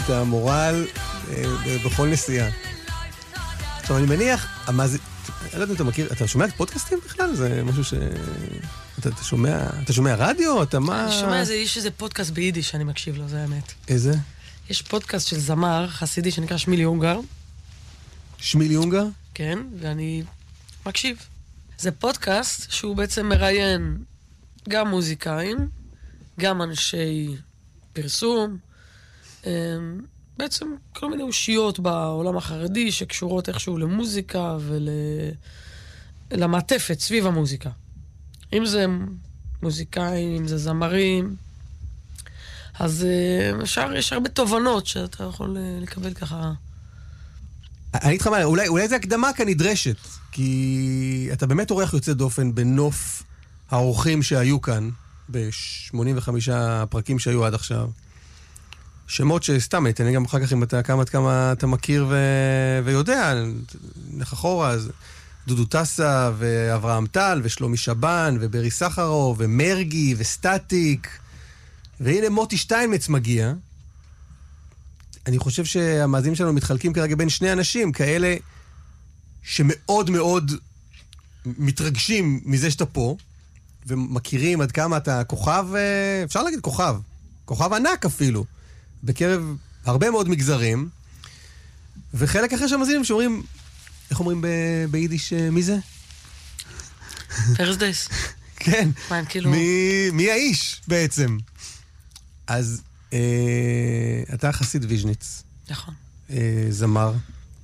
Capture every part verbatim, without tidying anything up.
את המורל בכל נסיעה. עכשיו, אני מניח, מה זה... אני לא יודע אם אתה מכיר, אתה שומע פודקאסטים בכלל? זה משהו ש... אתה, אתה שומע, אתה שומע רדיו? אתה מה... אני שומע, זה, יש איזה פודקאסט ביידיש שאני מקשיב לו, זה האמת. איזה? יש פודקאסט של זמר חסידי שנקרא שמילי אונגר. שמילי אונגר? כן, ואני מקשיב. זה פודקאסט שהוא בעצם מראיין גם מוזיקאים, גם אנשי פרסום, בעצם כל מיני אושיות בעולם החרדי שקשורות איכשהו למוזיקה ולמעטפת סביב המוזיקה. אם זה מוזיקאים, אם זה זמרים, אז אפשר, יש הרבה תובנות שאתה יכול לקבל ככה. אני איתך מה, אולי, אולי זה הקדמה כאן נדרשת, כי אתה באמת אורח יוצא דופן בנוף האורחים שהיו כאן, ב-שמונים וחמישה פרקים שהיו עד עכשיו. שמות שסתם, אני גם אחר כך אם אתה כמה, כמה אתה מכיר ו... ויודע, נלך אחורה, אז דודו טסה ואברהם טל ושלומי שבן וברי סחרוב ומרגי וסטטיק, והנה מוטי שטיינמץ מגיע. אני חושב שהמאזינים שלנו מתחלקים כרגע בין שני אנשים, כאלה שמאוד מאוד מתרגשים מזה שאתה פה, ומכירים עד כמה אתה כוכב, אפשר להגיד כוכב, כוכב ענק אפילו, בקרב הרבה מאוד מגזרים, וחלק אחרי שהמאזינים שאומרים, איך אומרים ב- ביידיש, מי זה? פרסדייס. כן, מה, כאילו... מי, מי האיש בעצם? אז אה, אתה חסיד ויז'ניץ. נכון. אה, זמר.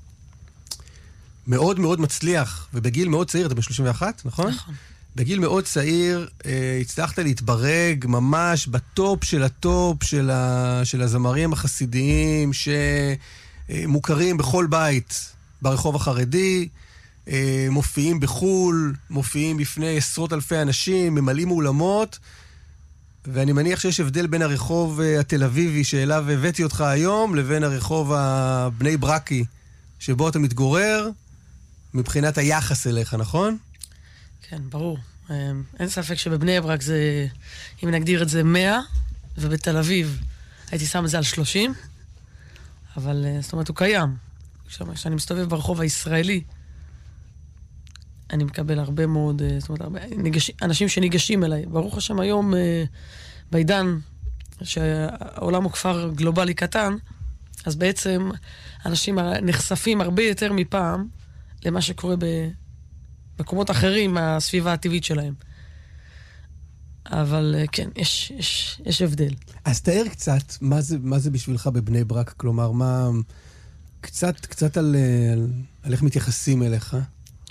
מאוד מאוד מצליח, ובגיל מאוד צעיר, אתה בן שלושים ואחת, נכון? נכון. בגיל מאוד צעיר, אה, הצלחת להתברג ממש בטופ של הטופ של, ה, של הזמרים החסידיים, שמוכרים בכל בית ברחוב החרדי, אה, מופיעים בחול, מופיעים בפני עשרות אלפי אנשים, ממלאים אולמות, ואני מניח שיש הבדל בין הרחוב התל אביבי שאליו הבאתי אותך היום, לבין הרחוב הבני ברקי, שבו אתה מתגורר, מבחינת היחס אליך, נכון? כן, ברור. אין ספק שבבני ברק זה, אם נגדיר את זה מאה, ובתל אביב הייתי שם את זה על שלושים, אבל זאת אומרת, הוא קיים. כשאני מסתובב ברחוב הישראלי, אני מקבל הרבה מאוד, זאת אומרת, הרבה, ניגש, אנשים שניגשים אליי. ברוך השם היום, בעידן שהעולם הוא כפר גלובלי קטן, אז בעצם אנשים נחשפים הרבה יותר מפעם למה שקורה במקומות אחרים מהסביבה הטבעית שלהם. אבל כן, יש, יש, יש הבדל. אז תאר קצת, מה זה, מה זה בשבילך בבני ברק? כלומר, מה... קצת, קצת על, על, על איך מתייחסים אליך?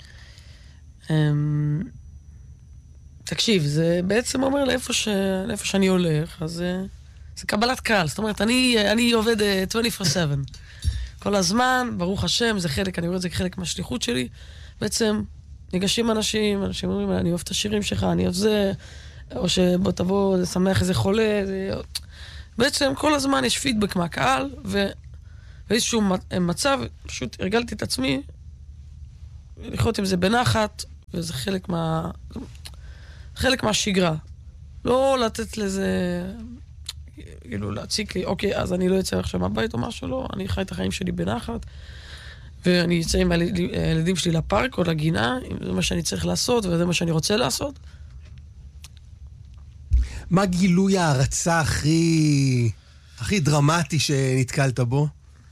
תקשיב, זה בעצם אומר לאיפה, ש... לאיפה שאני הולך, אז זה קבלת קהל. זאת אומרת, אני, אני עובד עשרים וארבע שבע. כל הזמן, ברוך השם, זה חלק, אני רואה את זה כחלק מהשליחות שלי. בעצם ניגשים אנשים, אנשים אומרים, אני אוהב את השירים שלך, אני אוהב זה, או שבוא תבוא, לשמח איזה חולה. זה... בעצם כל הזמן יש פידבק מהקהל, ובאיזשהו מצב, פשוט הרגלתי את עצמי, לחיות עם זה בנחת, וזה חלק מה... חלק מהשגרה. לא לתת לזה... כאילו, להציק לי, אוקיי, אז אני לא יוצא עכשיו מהבית או משהו, לא, אני חי את החיים שלי בנחת, ואני יוצא עם הילדים שלי לפארק או לגינה, זה מה שאני צריך לעשות, וזה מה שאני רוצה לעשות. מה גילוי ההרצה הכי... הכי דרמטי שנתקלת בו?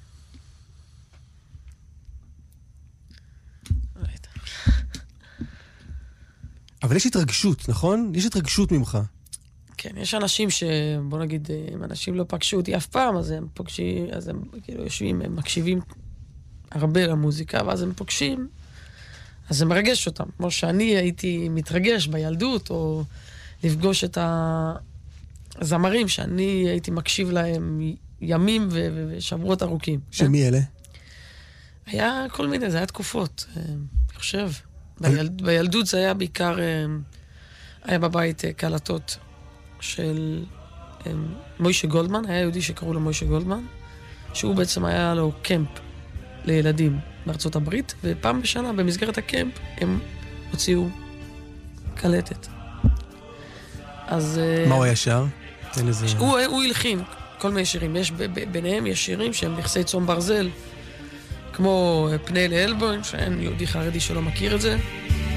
אבל יש התרגשות, נכון? יש התרגשות ממך. כן, יש אנשים ש... בוא נגיד, אם אנשים לא פגשו אותי אף פעם, אז הם פוגשים, אז הם כאילו יושבים, הם מקשיבים הרבה למוזיקה, ואז הם פוגשים, אז זה מרגש אותם. כמו שאני הייתי מתרגש בילדות, או לפגוש את הזמרים, שאני הייתי מקשיב להם ימים ו- ושבועות ארוכים. שמי אלה? היה כל מיני, זה היה תקופות, אני חושב. בילד, בילדות זה היה בעיקר, היה בבית קלטות של מוישה גולדמן, היה יהודי שקראו לו מוישה גולדמן, שהוא בעצם היה לו קמפ לילדים בארצות הברית, ופעם בשנה במסגרת הקמפ הם הוציאו קלטת. אז... מה הוא היה שר? הוא, הוא הלחין כל מיני שירים. יש, ביניהם יש שירים שהם נכסי צום ברזל, כמו פני לאלבוים, שאין יהודי חרדי שלא מכיר את זה.